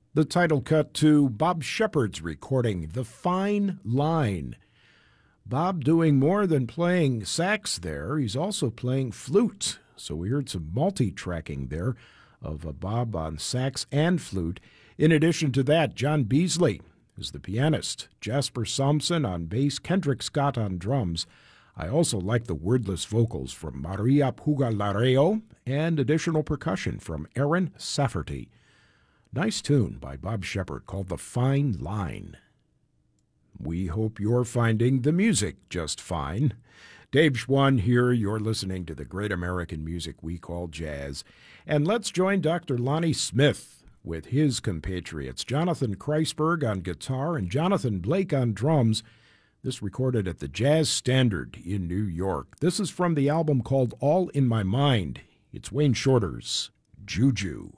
The title cut to Bob Shepard's recording, The Fine Line. Bob doing more than playing sax there, he's also playing flute. So we heard some multi-tracking there of Bob on sax and flute. In addition to that, John Beasley is the pianist, Jasper Sampson on bass, Kendrick Scott on drums. I also like the wordless vocals from Maria Pugalareo and additional percussion from Aaron Safferty. Nice tune by Bob Shepard called The Fine Line. We hope you're finding the music just fine. Dave Schwann here. You're listening to the great American music we call jazz. And let's join Dr. Lonnie Smith with his compatriots, Jonathan Kreisberg on guitar and Jonathan Blake on drums. This recorded at the Jazz Standard in New York. This is from the album called All in My Mind. It's Wayne Shorter's Juju.